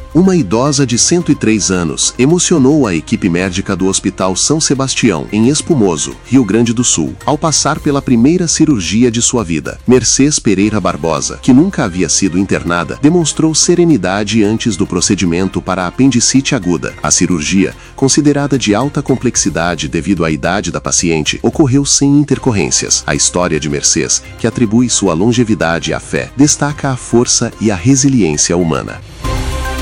Uma idosa de 103 anos emocionou a equipe médica do Hospital São Sebastião, em Espumoso, Rio Grande do Sul, ao passar pela primeira cirurgia de sua vida. Mercês Pereira Barbosa, que nunca havia sido internada, demonstrou serenidade antes do procedimento para a apendicite aguda. A cirurgia, considerada de alta complexidade devido à idade da paciente, ocorreu sem intercorrências. A história de Mercês, que atribui sua longevidade à fé, destaca a força e a resiliência humana.